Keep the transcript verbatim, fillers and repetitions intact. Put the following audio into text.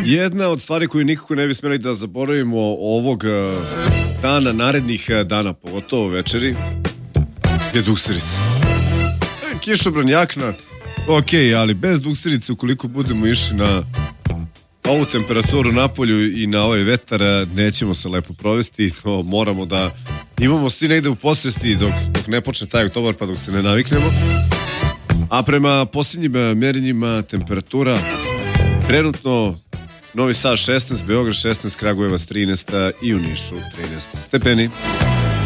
Jedna od stvari koju nikako ne bi smjeli da zaboravimo ovog dana, narednih dana, pogotovo večeri, je dukserica. Kišobran, jakna, ok, ali bez dukserice, ukoliko budemo išli na ovu temperaturu na polju i na ovaj vetar, nećemo se lepo provesti. No, moramo da imamo svi negde u posvesti dok, dok ne počne taj oktobar, pa dok se ne naviknemo. A prema posljednjim mjerenjima temperatura trenutno Novi Sad šesnaest, Beograd šesnaest, Kragujevac trinaest i u Nišu trinaest stepeni.